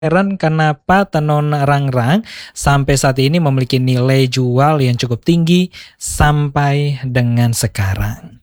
heran kenapa tenun rangrang sampai saat ini memiliki nilai jual yang cukup tinggi sampai dengan sekarang.